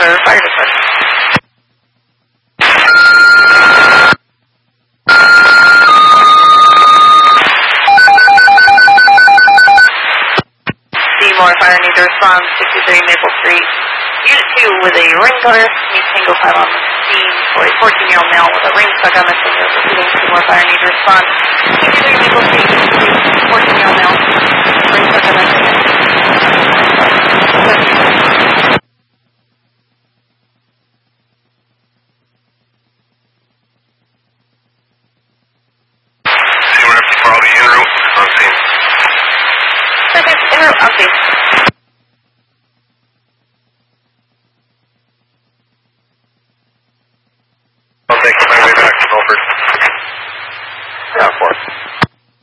River Fire Department. Seymour Fire need to respond 63 Maple Street. Unit 2 with a ring cutter needs Tango 5 on the scene for a 14-year-old male with a ring stuck on the finger. Repeating, Seymour Fire need to respond 63 Maple Street, 14-year-old male, ring stuck on the finger. Seymour 54, I'll be en route. On scene. En route, on scene.